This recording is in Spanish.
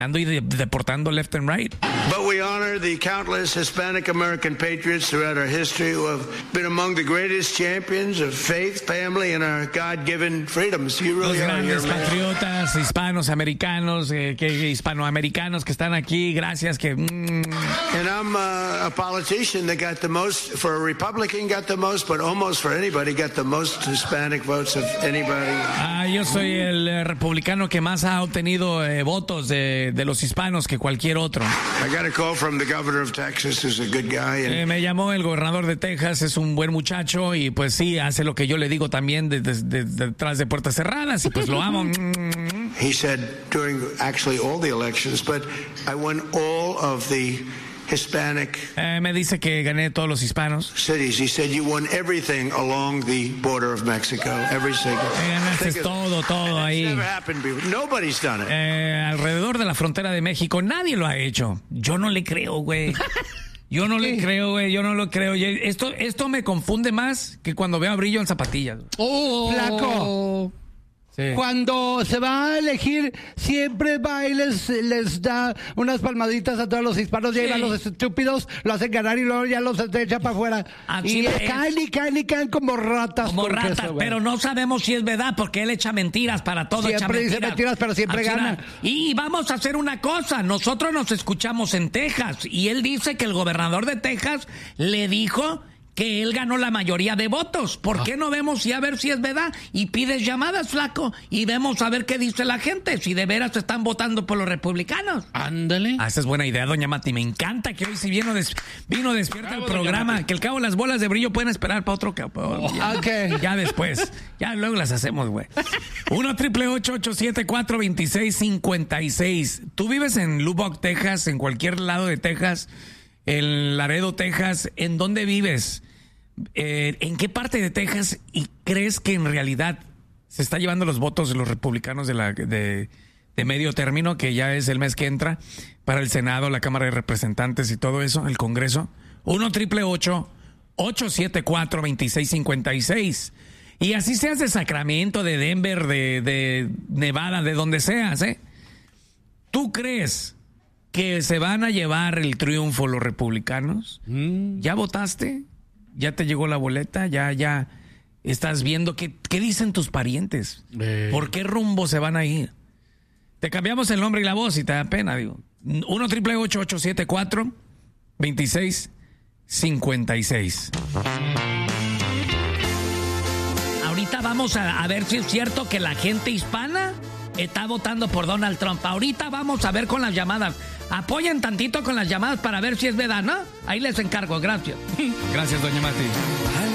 ando y deportando left and right. But we honor the countless Hispanic American patriots throughout our history who have been among the greatest champions of faith, family, and our God-given freedoms. You really Los are grandes here, man. patriotas, hispanos, americanos, hispanoamericanos que están aquí, gracias que... And I'm a politician that got the most, for a Republican got the most, but almost for anybody got the most Hispanic votes of anybody. Yo soy el republicano que más ha obtenido votos de los hispanos que cualquier otro. I got a call from the governor of Texas, who's a good guy. And Me llamó el gobernador de Texas, es un buen muchacho y pues sí, hace lo que yo le digo también detrás de puertas cerradas y pues lo amo. he said during actually all the elections, but I won all of the Hispanic Me dice que gané todos los hispanos. cities. He said you won everything along the border of Mexico, every single. Ganaste todo ahí. Never happened before. Nobody's done it. Alrededor de la frontera de México, nadie lo ha hecho. Yo no le creo, güey. Yo no le creo, güey. Yo no lo creo. Esto me confunde más que cuando veo a Brillo en zapatillas. Flaco. Sí. Cuando se va a elegir, siempre va y les da unas palmaditas a todos los hispanos, ya iban los estúpidos, lo hacen ganar y luego ya los echa para afuera. Y caen como ratas. Como ratas, pero no sabemos si es verdad, porque él echa mentiras para todo. Siempre dice mentiras, pero siempre gana. Y vamos a hacer una cosa, nosotros nos escuchamos en Texas, y él dice que el gobernador de Texas le dijo que él ganó la mayoría de votos. ¿Por qué no vemos y a ver si es verdad? Y pides llamadas, Flaco, y vemos a ver qué dice la gente, si de veras están votando por los republicanos. Ándale. Esa es buena idea, doña Mati. Me encanta que hoy sí vino despierta el programa, que al cabo las bolas de brillo pueden esperar para otro ya después. Ya luego las hacemos, güey. 1-888-874-2656. ¿Tú vives en Lubbock, Texas, en cualquier lado de Texas? En Laredo, Texas, ¿en dónde vives? ¿En qué parte de Texas y crees que en realidad se está llevando los votos de los republicanos de medio término, que ya es el mes que entra, para el Senado, la Cámara de Representantes y todo eso, el Congreso? 1-888-874-2656. Y así seas de Sacramento, de Denver, de Nevada, de donde seas, ¿eh? ¿Tú crees que se van a llevar el triunfo los republicanos? ¿Ya votaste? ¿Ya te llegó la boleta? ¿Ya estás viendo qué dicen tus parientes? ¿Por qué rumbo se van a ir? Te cambiamos el nombre y la voz y te da pena, digo. 1-888-874-2656. Ahorita vamos a ver si es cierto que la gente hispana está votando por Donald Trump. Ahorita vamos a ver con las llamadas. Apoyen tantito con las llamadas para ver si es verdad, ¿no? Ahí les encargo. Gracias. Gracias, doña Mati.